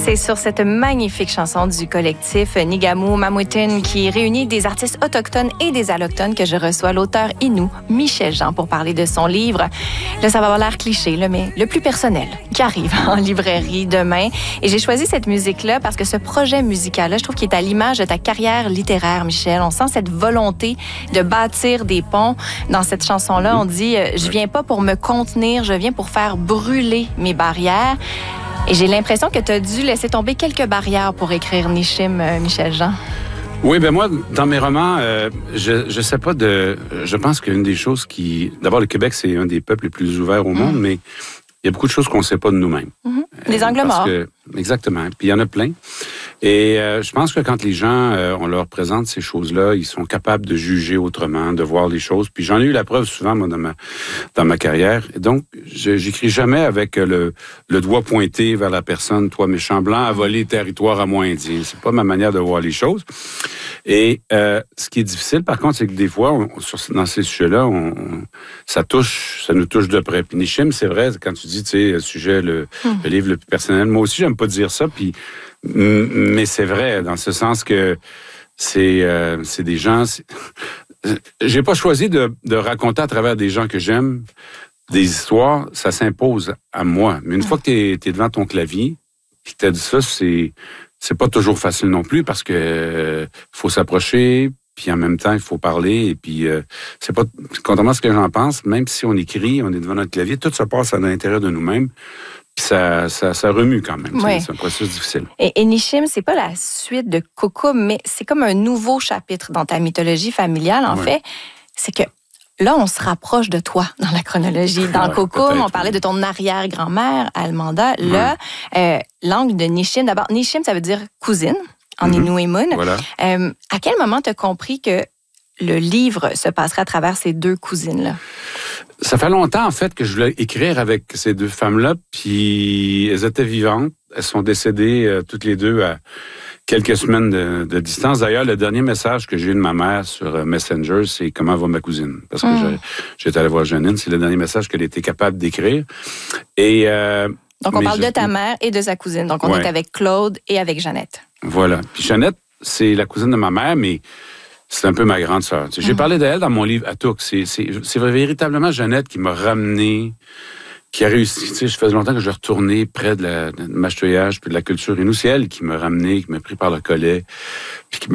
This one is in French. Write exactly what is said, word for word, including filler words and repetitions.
C'est sur cette magnifique chanson du collectif Nigamu Mamoutin qui réunit des artistes autochtones et des allochtones que je reçois l'auteur Innu, Michel Jean, pour parler de son livre. Là, ça va avoir l'air cliché, là, mais le plus personnel, qui arrive en librairie demain. Et j'ai choisi cette musique-là parce que ce projet musical-là, je trouve qu'il est à l'image de ta carrière littéraire, Michel. On sent cette volonté de bâtir des ponts. Dans cette chanson-là, on dit euh, « Je viens pas pour me contenir, je viens pour faire brûler mes barrières ». Et j'ai l'impression que tu as dû laisser tomber quelques barrières pour écrire Nishim, euh, Michel Jean. Oui, ben moi, dans mes romans, euh, je je sais pas de... Je pense qu'une des choses qui... D'abord, le Québec, c'est un des peuples les plus ouverts au monde, mmh. mais il y a beaucoup de choses qu'on ne sait pas de nous-mêmes. Mmh. Les angles morts. Que, exactement. Puis il y en a plein. Et euh, je pense que quand les gens, euh, on leur présente ces choses-là, ils sont capables de juger autrement, de voir les choses. Puis j'en ai eu la preuve souvent, moi, dans ma, dans ma carrière. Et donc, je, j'écris jamais avec le, le doigt pointé vers la personne, toi, méchant blanc, à voler territoire à moi indien. C'est pas ma manière de voir les choses. Et euh, ce qui est difficile, par contre, c'est que des fois, on, sur, dans ces sujets-là, on, on, ça touche, ça nous touche de près. Puis Nishim, c'est vrai, quand tu dis, tu sais, le sujet, le, mmh. le livre le plus personnel. Moi aussi, j'aime pas dire ça, puis mais c'est vrai, dans ce sens que c'est, euh, c'est des gens... C'est... J'ai pas choisi de, de raconter à travers des gens que j'aime des histoires, ça s'impose à moi. Mais une fois que t'es, t'es devant ton clavier, puis que t'as dit ça, c'est, c'est pas toujours facile non plus parce que euh, faut s'approcher, puis en même temps, il faut parler. Et puis, euh, c'est pas... Contrairement à ce que j'en pense, même si on écrit, on est devant notre clavier, tout se passe à l'intérieur de nous-mêmes. Puis ça, ça, ça remue quand même. Oui. C'est un processus difficile. Et, et Nishim, c'est pas la suite de Koukoum, mais c'est comme un nouveau chapitre dans ta mythologie familiale. En oui. fait, c'est que là, on se rapproche de toi dans la chronologie. Dans ouais, Koukoum, on parlait de ton arrière-grand-mère, Almanda. Là, ouais. euh, l'angle de Nishim, d'abord, Nishim, ça veut dire cousine en mm-hmm. Inuimun. Voilà. Euh, à quel moment tu as compris que le livre se passerait à travers ces deux cousines-là? Ça fait longtemps, en fait, que je voulais écrire avec ces deux femmes-là, puis elles étaient vivantes. Elles sont décédées euh, toutes les deux à quelques semaines de, de distance. D'ailleurs, le dernier message que j'ai eu de ma mère sur Messenger, c'est « Comment va ma cousine? » Parce que mmh. j'étais allé voir Janine, c'est le dernier message qu'elle était capable d'écrire. Et euh, Donc, on parle je... de ta mère et de sa cousine. Donc, on ouais. est avec Claude et avec Jeannette. Voilà. Puis Jeannette, c'est la cousine de ma mère, mais... C'est un peu ma grande sœur. J'ai mmh. parlé d'elle dans mon livre Atouk. C'est, c'est, c'est véritablement Jeannette qui m'a ramené, qui a réussi. Tu sais, je faisais longtemps que je retournais près de la de Mastouillage puis de la culture. Et nous, c'est elle qui m'a ramené, qui m'a pris par le collet, puis qui